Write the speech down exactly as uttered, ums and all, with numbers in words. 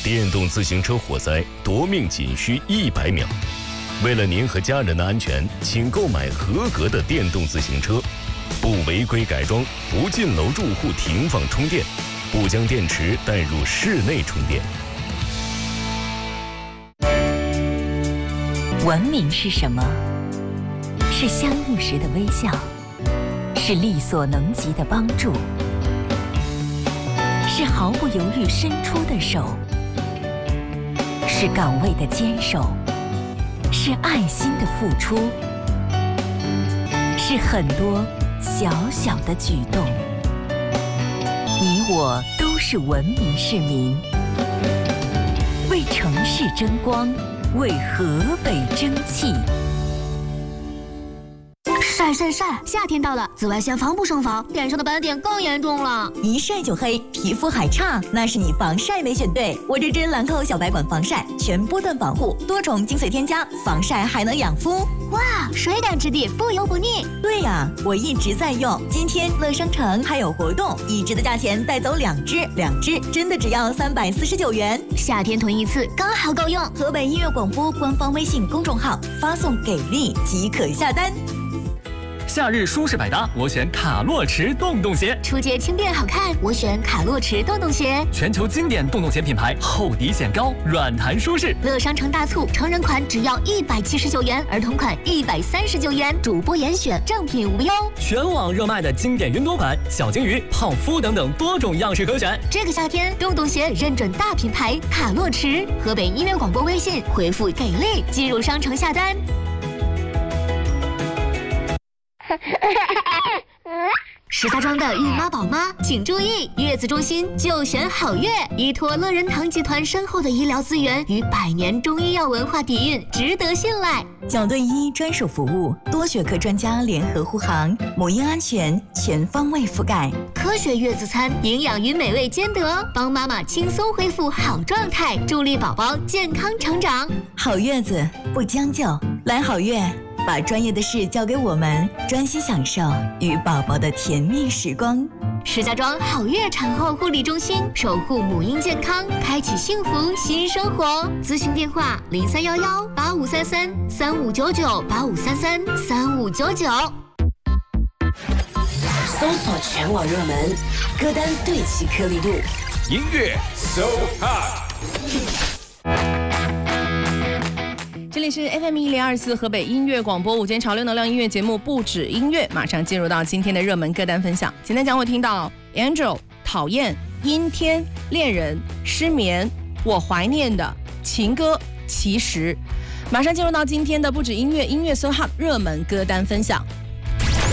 电动自行车火灾夺命仅需一百秒。为了您和家人的安全，请购买合格的电动自行车，不违规改装，不进楼住户停放充电，不将电池带入室内充电。 文明是什么？是相遇时的微笑，是力所能及的帮助，是毫不犹豫伸出的手，是岗位的坚守，是爱心的付出，是很多小小的举动。你我都是文明市民，为城市争光，为河北争气。 晒晒晒！夏天到了，紫外线防不胜防，脸上的斑点更严重了。 一晒就黑，皮肤还差，那是你防晒没选对。我这支兰蔻小白管防晒，全波段防护，多重精粹添加，防晒还能养肤。 哇，水感质地，不油不腻。 对呀，我一直在用。今天乐商城还有活动，一支的价钱带走两支，两支真的只要三百四十九元。 夏天囤一次刚好够用。 河北音乐广播官方微信公众号发送给力即可下单。 夏日舒适百搭，我选卡洛驰洞洞鞋。 出街轻便好看，我选卡洛驰洞洞鞋。 全球经典洞洞鞋品牌，厚底显高，软弹舒适。 乐商城大促，成人款只要一百七十九元，儿童款一百三十九元，主播严选，正品无忧。 全网热卖的经典云朵款、小金鱼、泡芙等等多种样式可选。 这个夏天，洞洞鞋认准大品牌卡洛驰。河北音乐广播微信回复给力，进入商城下单。石家庄的孕妈宝妈请注意，月子中心就选好月，依托乐仁堂集团深厚的医疗资源与百年中医药文化底蕴，值得信赖。 角队医专属服务，多学科专家联合护航，母婴安全全方位覆盖。 科学月子餐，营养与美味兼得，帮妈妈轻松恢复好状态，助力宝宝健康成长。 好月子不将就，来好月。把专业的事交给我们，专心享受与宝宝的甜蜜时光。 石家庄好月产后护理中心，守护母婴健康，开启幸福新生活。咨询电话：零三幺幺八五三三三五九九八五三三三五九九。 搜索全网热门歌单，对齐颗粒度， 音乐 so hot。 这里是 F M 一零二四河北音乐广播午间潮流能量音乐节目，不止音乐，马上进入到今天的热门歌单分享。简单讲，我听到 Angel 讨厌、阴天、恋人、失眠、我怀念的情歌，其实马上进入到今天的不止音乐音乐 so hot 热门歌单分享。